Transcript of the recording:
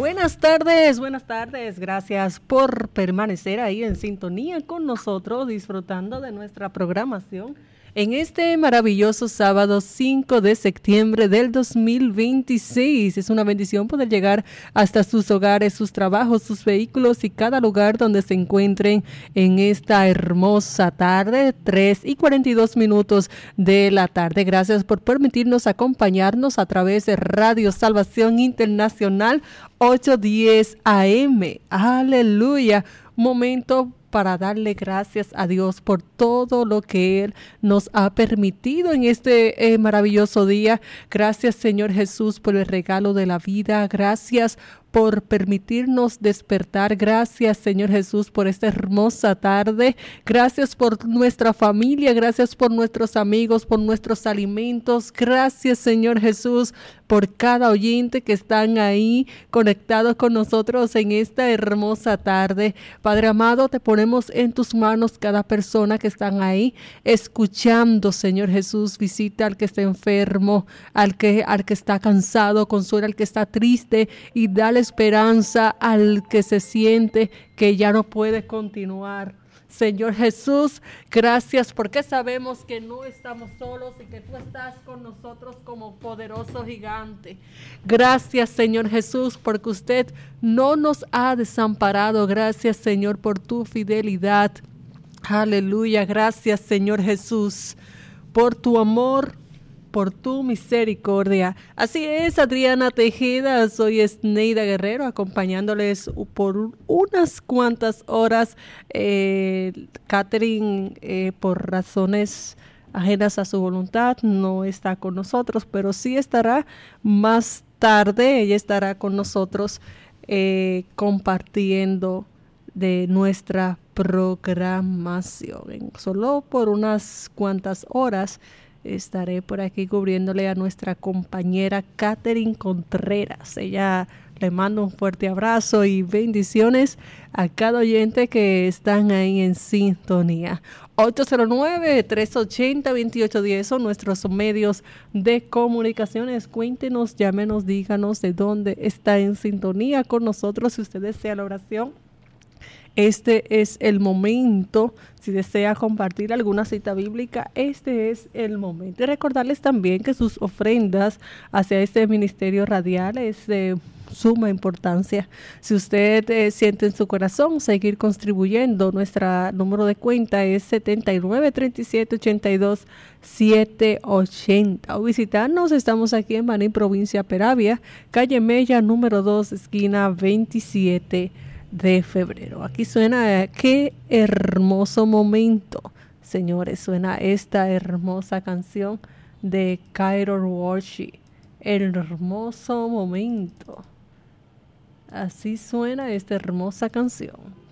Buenas tardes, buenas tardes. Gracias por permanecer ahí en sintonía con nosotros, disfrutando de nuestra programación en este maravilloso sábado 5 de septiembre del 2026. Es una bendición poder llegar hasta sus hogares, sus trabajos, sus vehículos y cada lugar donde se encuentren en esta hermosa tarde, 3:42 de la tarde. Gracias por permitirnos acompañarnos a través de Radio Salvación Internacional 810 AM. Aleluya. Momento para darle gracias a Dios por todo lo que Él nos ha permitido en este maravilloso día. Gracias, Señor Jesús, por el regalo de la vida. Gracias por permitirnos despertar. Gracias, Señor Jesús, por esta hermosa tarde. Gracias por nuestra familia. Gracias por nuestros amigos, por nuestros alimentos. Gracias, Señor Jesús, por cada oyente que están ahí conectados con nosotros en esta hermosa tarde. Padre amado, te ponemos en tus manos cada persona que están ahí escuchando, Señor Jesús. Visita al que está enfermo, al que está cansado, consuela al que está triste y dale esperanza al que se siente que ya no puede continuar. Señor Jesús, gracias porque sabemos que no estamos solos y que tú estás con nosotros como poderoso gigante. Gracias, Señor Jesús, porque usted no nos ha desamparado. Gracias, Señor, por tu fidelidad. Aleluya. Gracias, Señor Jesús, por tu amor, por tu misericordia. Así es, Adriana Tejeda, soy Esneida Guerrero, acompañándoles por unas cuantas horas. Catherine, por razones ajenas a su voluntad, no está con nosotros, pero sí estará más tarde. Ella estará con nosotros compartiendo de nuestra programación. Solo por unas cuantas horas estaré por aquí cubriéndole a nuestra compañera Catherine Contreras. Ella le manda un fuerte abrazo y bendiciones a cada oyente que están ahí en sintonía. 809-380-2810 son nuestros medios de comunicaciones. Cuéntenos, llámenos, díganos de dónde está en sintonía con nosotros. Si usted desea la oración, este es el momento. Si desea compartir alguna cita bíblica, este es el momento. Y recordarles también que sus ofrendas hacia este ministerio radial es de suma importancia. Si usted siente en su corazón seguir contribuyendo, nuestro número de cuenta es 793782-780. O visitarnos, estamos aquí en Baní, provincia Peravia, calle Mella, número 2, esquina 27 de febrero. Aquí suena qué hermoso momento, señores, suena esta hermosa canción de Cairo Worship, el hermoso momento. Así suena esta hermosa canción.